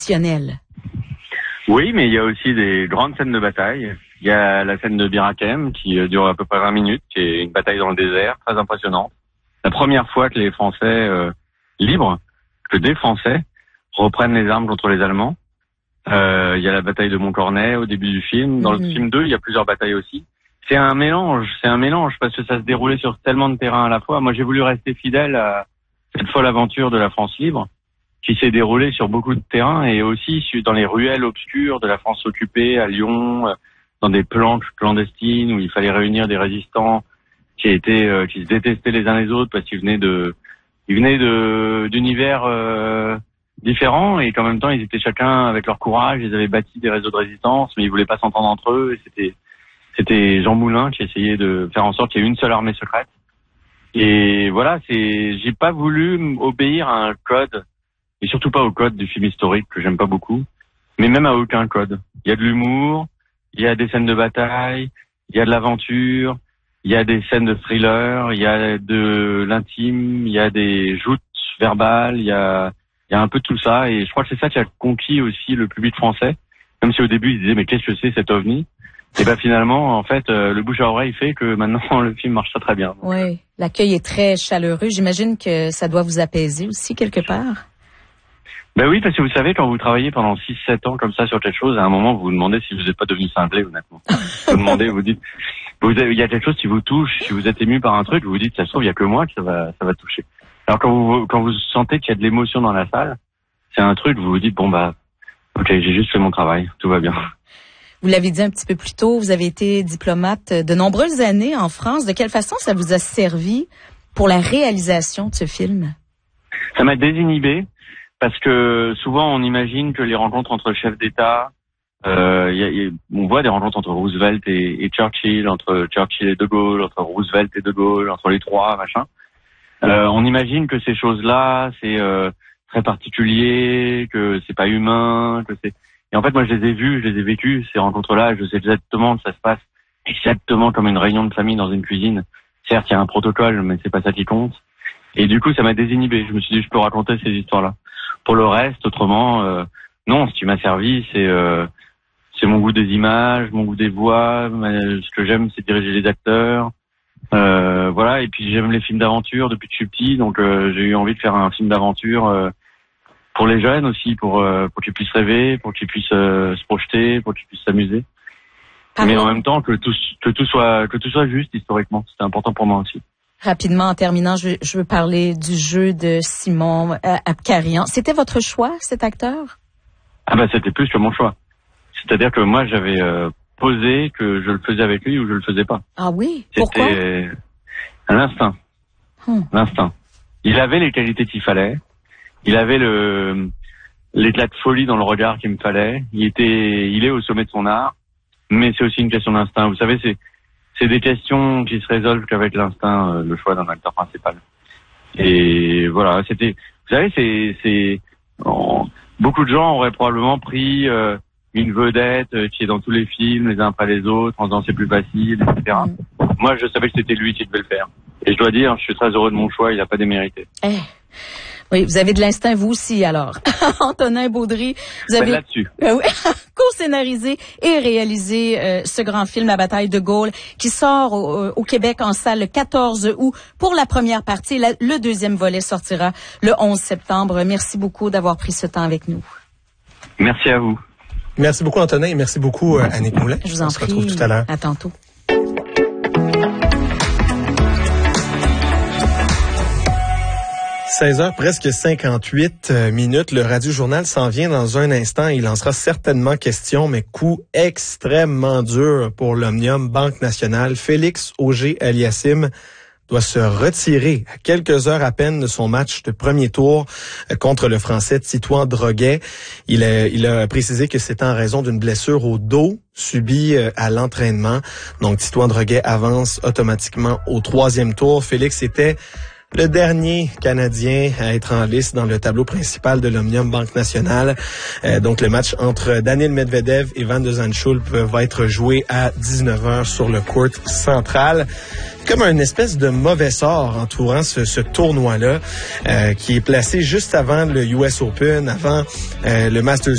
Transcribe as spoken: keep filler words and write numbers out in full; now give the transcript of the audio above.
Oui, mais il y a aussi des grandes scènes de bataille. Il y a la scène de Bir Hakeim qui dure à peu près vingt minutes, qui est une bataille dans le désert, très impressionnante. La première fois que les Français euh, libres, que des Français, reprennent les armes contre les Allemands. Euh, il y a la bataille de Montcornet au début du film. Dans mm-hmm. le film deux, il y a plusieurs batailles aussi. C'est un mélange, c'est un mélange parce que ça se déroulait sur tellement de terrains à la fois. Moi, j'ai voulu rester fidèle à cette folle aventure de la France libre qui s'est déroulée sur beaucoup de terrains et aussi dans les ruelles obscures de la France occupée à Lyon, dans des planques clandestines où il fallait réunir des résistants qui étaient, euh, qui se détestaient les uns les autres parce qu'ils venaient de, ils venaient de d'univers euh, différents et qu'en même temps ils étaient chacun avec leur courage, ils avaient bâti des réseaux de résistance, mais ils voulaient pas s'entendre entre eux. Et c'était, c'était Jean Moulin qui essayait de faire en sorte qu'il y ait une seule armée secrète. Et voilà, c'est, j'ai pas voulu obéir à un code, et surtout pas au code du film historique que j'aime pas beaucoup, mais même à aucun code. Il y a de l'humour, il y a des scènes de bataille, il y a de l'aventure, il y a des scènes de thriller, il y a de l'intime, il y a des joutes verbales, il y a, il y a un peu de tout ça, et je crois que c'est ça qui a conquis aussi le public français, même si au début ils disaient mais qu'est-ce que c'est cet ovni? Et ben finalement, en fait, euh, le bouche à oreille fait que maintenant le film marche très très bien. Oui, l'accueil est très chaleureux. J'imagine que ça doit vous apaiser aussi quelque part. Ben oui, parce que vous savez, quand vous travaillez pendant six sept ans comme ça sur quelque chose, à un moment vous vous demandez si vous n'êtes pas devenu cinglé, honnêtement. Vous demandez, vous dites, vous avez, il y a quelque chose qui vous touche, si vous êtes ému par un truc, vous vous dites, ça se trouve, il y a que moi que ça va, ça va toucher. Alors quand vous, quand vous sentez qu'il y a de l'émotion dans la salle, c'est un truc, vous vous dites, bon bah, ok, j'ai juste fait mon travail, tout va bien. Vous l'avez dit un petit peu plus tôt, vous avez été diplomate de nombreuses années en France. De quelle façon ça vous a servi pour la réalisation de ce film? Ça m'a désinhibé parce que souvent on imagine que les rencontres entre chefs d'État, euh, y a, y a, on voit des rencontres entre Roosevelt et, et Churchill, entre Churchill et De Gaulle, entre Roosevelt et De Gaulle, entre les trois, machin. Euh, on imagine que ces choses-là, c'est euh, très particulier, que c'est pas humain, que c'est... Et en fait, moi, je les ai vus, je les ai vécus, ces rencontres-là. Je sais exactement que ça se passe exactement comme une réunion de famille dans une cuisine. Certes, il y a un protocole, mais c'est pas ça qui compte. Et du coup, ça m'a désinhibé. Je me suis dit, je peux raconter ces histoires-là. Pour le reste, autrement, euh, non, ce qui m'a servi, c'est euh, c'est mon goût des images, mon goût des voix. Ce que j'aime, c'est diriger les acteurs. Euh, voilà. Et puis, j'aime les films d'aventure depuis que je suis petit. Donc, euh, j'ai eu envie de faire un film d'aventure euh, pour les jeunes aussi, pour euh, pour qu'ils puissent rêver, pour qu'ils puissent euh, se projeter, pour qu'ils puissent s'amuser. Ah mais bon. En même temps que tout que tout soit que tout soit juste historiquement, c'était important pour moi aussi. Rapidement, en terminant, je veux, je veux parler du jeu de Simon euh, Abkarian. C'était votre choix, cet acteur? Ah ben c'était plus que mon choix. C'est-à-dire que moi j'avais euh, posé que je le faisais avec lui ou je le faisais pas. Ah oui? Pourquoi? C'était un instinct. Hmm. L'instinct. Il avait les qualités qu'il fallait. Il avait le l'éclat de folie dans le regard qu'il me fallait. Il était, il est au sommet de son art, mais c'est aussi une question d'instinct. Vous savez, c'est c'est des questions qui se résolvent qu'avec l'instinct, euh, le choix d'un acteur principal. Et voilà, c'était, vous savez, c'est c'est oh, beaucoup de gens auraient probablement pris euh, une vedette euh, qui est dans tous les films, les uns après les autres, en disant c'est plus facile, et cetera. Mm. Moi, je savais que c'était lui qui devait le faire. Et je dois dire, je suis très heureux de mon choix. Il n'a pas démérité. Eh. Oui, vous avez de l'instinct, vous aussi, alors. Antonin Baudry, vous avez là-dessus. Euh, oui, co-scénarisé et réalisé euh, ce grand film, La bataille de Gaulle, qui sort au, euh, au Québec en salle le quatorze août pour la première partie. La, le deuxième volet sortira le onze septembre. Merci beaucoup d'avoir pris ce temps avec nous. Merci à vous. Merci beaucoup, Antonin, et merci beaucoup, euh, Annick Moulin. Je vous en On se prie. retrouve tout à l'heure. À tantôt. seize heures, presque cinquante-huit minutes. Le Radio-Journal s'en vient dans un instant. Il en sera certainement question, mais coup extrêmement dur pour l'Omnium Banque Nationale. Félix Auger-Aliassime doit se retirer à quelques heures à peine de son match de premier tour contre le Français Titouan Droguet. Il a, il a précisé que c'est en raison d'une blessure au dos subie à l'entraînement. Donc, Titouan Droguet avance automatiquement au troisième tour. Félix était le dernier Canadien à être en lice dans le tableau principal de l'Omnium Banque Nationale. Euh, donc, le match entre Daniil Medvedev et Van de Zandschulp va être joué à dix-neuf heures sur le court central. Comme une espèce de mauvais sort entourant ce, ce tournoi-là, euh, qui est placé juste avant le U S Open, avant euh, le Masters